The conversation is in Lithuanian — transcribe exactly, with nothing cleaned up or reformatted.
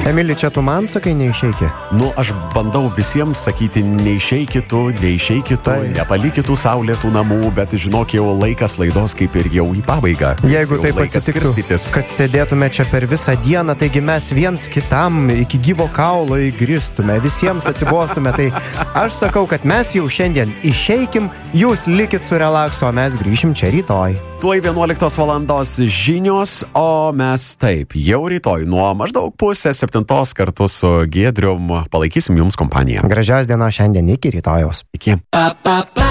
Emili, čia tu man sakai, neišeiki? Nu, aš bandau visiems sakyti, neišeikitų, neišeikitų, nepalikitų saulėtų namų, bet žinok, jau laikas laidos kaip ir jau į pabaigą. Jeigu jau taip atsitiktų, skirstytis. Kad sėdėtume čia per visą dieną, taigi mes viens kitam iki gyvo kaulo įgristume, visiems atsibostume, tai aš sakau, kad mes jau šiandien išeikim, jūs likit su relaksu, o mes grįšim čia rytoj. Tuoj vienuoliktos valandos žinios, o mes taip, jau rytoj nuo maždaug pusės septintos kartu su Giedrium palaikysim jums kompaniją. Gražios dienos šiandien, iki rytojaus. Iki. Pa, pa, pa.